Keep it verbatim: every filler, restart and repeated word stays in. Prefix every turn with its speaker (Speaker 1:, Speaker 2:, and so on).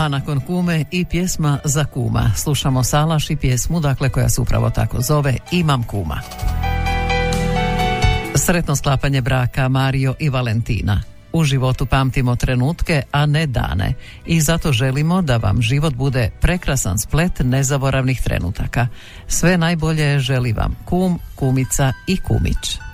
Speaker 1: A nakon kume i pjesma za kuma. Slušamo Salaš i pjesmu, dakle, koja se upravo tako zove Imam kuma. Sretno sklapanje braka Mario i Valentina. U životu pamtimo trenutke, a ne dane. I zato želimo da vam život bude prekrasan splet nezaboravnih trenutaka. Sve najbolje želi vam kum, kumica i kumić.